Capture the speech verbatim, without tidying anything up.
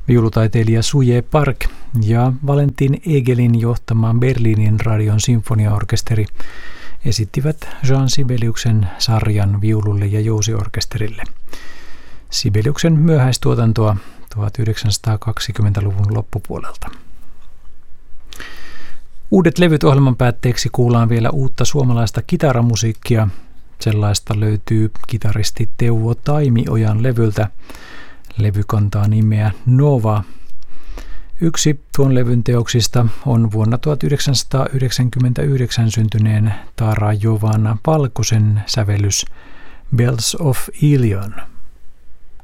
Viulutaiteilija Suje Park ja Valentin Egelin johtama Berliinin radion sinfoniaorkesteri esittivät Jean Sibeliuksen sarjan viululle ja jousiorkesterille. Sibeliuksen myöhäistuotantoa tuhatyhdeksänsataakaksikymmentäluvun loppupuolelta. Uudet levyt ohjelman päätteeksi kuullaan vielä uutta suomalaista kitaramusiikkia. Sellaista löytyy kitaristi Teuvo Taimiojan levyltä. Levy kantaa nimeä Nova. Yksi tuon levyn teoksista on vuonna tuhatyhdeksänsataayhdeksänkymmentäyhdeksän syntyneen Tara Jovana Valkosen sävellys Bells of Ilion.